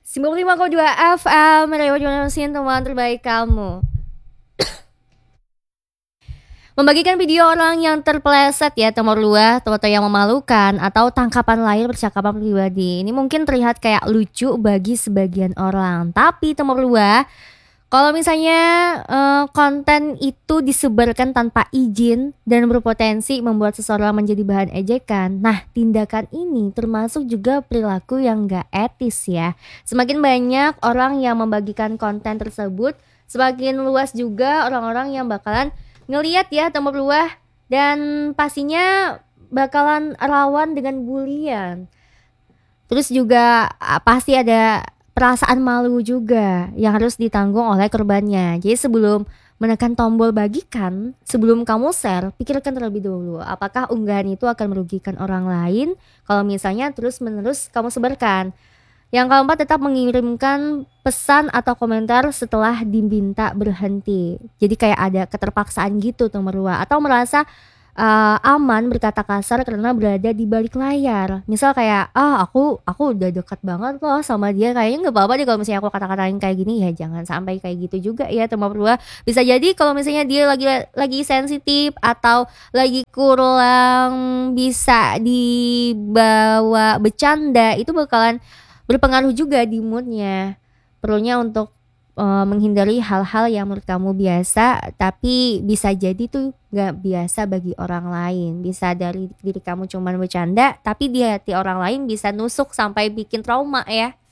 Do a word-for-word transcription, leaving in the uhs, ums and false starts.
sembilan puluh lima koma dua F M Radio Jonasi, teman terbaik kamu. Membagikan video orang yang terpeleset ya, temor luah, foto yang memalukan, atau tangkapan layar percakapan pribadi. Ini mungkin terlihat kayak lucu bagi sebagian orang, tapi temor luah, kalau misalnya uh, konten itu disebarkan tanpa izin dan berpotensi membuat seseorang menjadi bahan ejekan, nah tindakan ini termasuk juga perilaku yang gak etis ya. Semakin banyak orang yang membagikan konten tersebut, semakin luas juga orang-orang yang bakalan ngelihat ya temur luah, dan pastinya bakalan rawan dengan bulian. Terus juga pasti ada perasaan malu juga yang harus ditanggung oleh korbannya. Jadi sebelum menekan tombol bagikan, sebelum kamu share, pikirkan terlebih dahulu apakah unggahan itu akan merugikan orang lain kalau misalnya terus menerus kamu sebarkan. Yang keempat, tetap mengirimkan pesan atau komentar setelah diminta berhenti. Jadi kayak ada keterpaksaan gitu teman luar, atau merasa uh, aman berkata kasar karena berada di balik layar. Misal kayak, ah aku aku udah dekat banget loh sama dia, kayaknya nggak apa-apa deh kalau misalnya aku kata-katain kayak gini. Ya jangan sampai kayak gitu juga ya teman luar. Bisa jadi kalau misalnya dia lagi lagi sensitif atau lagi kurang bisa dibawa bercanda, itu bakalan berpengaruh juga di moodnya. Perlunya untuk uh, menghindari hal-hal yang menurut kamu biasa tapi bisa jadi tuh gak biasa bagi orang lain. Bisa dari diri kamu cuman bercanda tapi di hati orang lain bisa nusuk sampai bikin trauma ya.